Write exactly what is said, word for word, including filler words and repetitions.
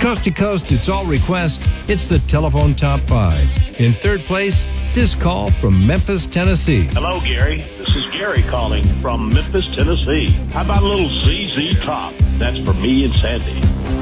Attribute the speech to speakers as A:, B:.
A: Coast to coast, it's all requests. It's the telephone top five. In third place, this call from Memphis, Tennessee.
B: Hello, Gary. This is Gary calling from Memphis, Tennessee. How about a little Z Z Top? That's for me and Sandy.